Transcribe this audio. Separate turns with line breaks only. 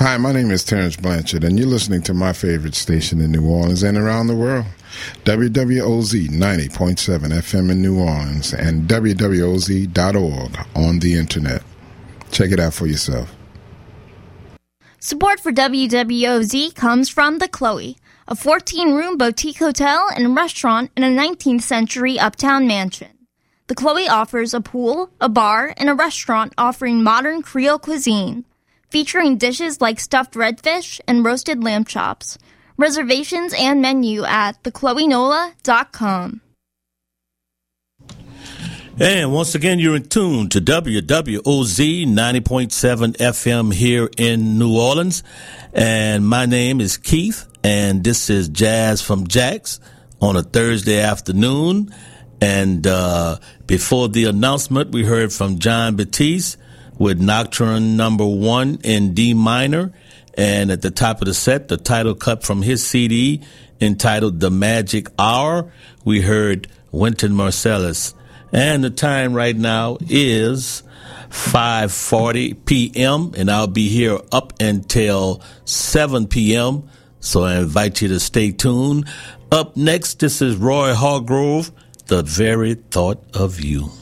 Hi, my name is Terrence Blanchard, and you're listening to my favorite station in New Orleans and around the world, WWOZ 90.7 FM in New Orleans and WWOZ.org on the internet. Check it out for yourself.
Support for WWOZ comes from The Chloe, a 14-room boutique hotel and restaurant in a 19th century uptown mansion. The Chloe offers a pool, a bar, and a restaurant offering modern Creole cuisine, featuring dishes like stuffed redfish and roasted lamb chops. Reservations and menu at thechloenola.com.
And once again, you're in tune to WWOZ 90.7 FM here in New Orleans. And my name is Keith, and this is Jazz from Jack's on a Thursday afternoon. And before the announcement, we heard from John Batiste with Nocturne number 1 in D minor. And at the top of the set, the title cut from his CD entitled The Magic Hour, we heard Wynton Marsalis. And the time right now is 5:40 p.m., and I'll be here up until 7 p.m., so I invite you to stay tuned. Up next, this is Roy Hargrove, The Very Thought of You.